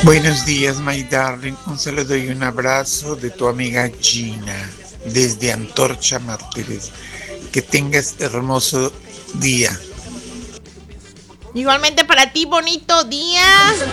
Buenos días, my darling. Un saludo y un abrazo de tu amiga Gina desde Antorcha Mártires. Que tengas hermoso día. Igualmente para ti, bonito día.